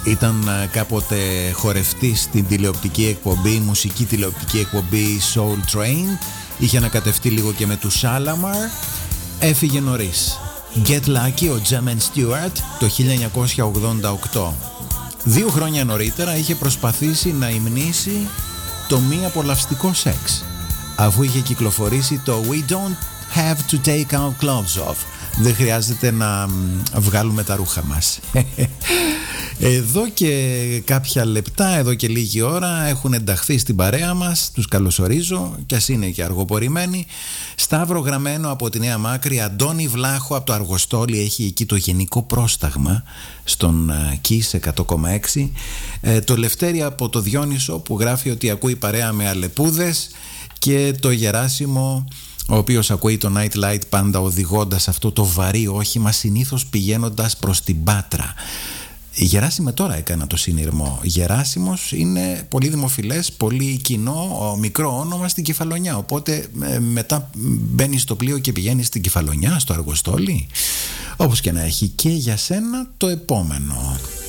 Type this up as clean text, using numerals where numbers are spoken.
Ήταν κάποτε χορευτής στην τηλεοπτική εκπομπή, μουσική τηλεοπτική εκπομπή Soul Train. Είχε ανακατευτεί λίγο και με του Shalamar. Έφυγε νωρίς. Get Lucky, ο Jermaine Stewart, το 1988. 2 χρόνια νωρίτερα είχε προσπαθήσει να υμνήσει το μη απολαυστικό σεξ, αφού είχε κυκλοφορήσει το We don't have to take our clothes off. Δεν χρειάζεται να βγάλουμε τα ρούχα μας. Εδώ και κάποια λεπτά, εδώ και λίγη ώρα έχουν ενταχθεί στην παρέα μας. Τους καλωσορίζω, κι ας είναι και αργοπορημένοι. Σταύρο Γραμμένο από τη Νέα Μάκρη, Αντώνη Βλάχο από το Αργοστόλι, έχει εκεί το γενικό πρόσταγμα στον Kiss 100,6. Το Λευτέρη από το Διόνυσο που γράφει ότι ακούει παρέα με αλεπούδες, και το Γεράσιμο, ο οποίος ακούει το Night Light πάντα οδηγώντας αυτό το βαρύ όχημα, συνήθως πηγαίνοντας προς την Πάτρα. Γεράσιμε, τώρα έκανα το συνειρμό. Γεράσιμος είναι πολύ δημοφιλές, πολύ κοινό, μικρό όνομα στην Κεφαλονιά. Οπότε μετά μπαίνει στο πλοίο και πηγαίνει στην Κεφαλονιά, στο Αργοστόλι. Όπως και να έχει, και για σένα το επόμενο.